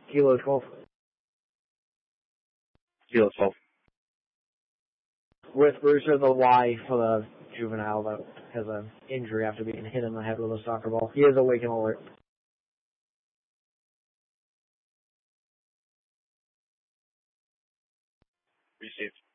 Kilo 12. Kilo 12. With Brewster, the Y for the juvenile that has an injury after being hit in the head with a soccer ball. He is awake and alert. Received.